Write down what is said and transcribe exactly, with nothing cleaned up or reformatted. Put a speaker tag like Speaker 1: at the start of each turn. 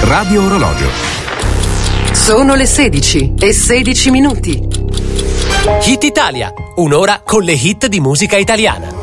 Speaker 1: Radio Orologio.
Speaker 2: Sono le sedici e sedici minuti.
Speaker 3: Hit Italia, un'ora con le hit di musica italiana.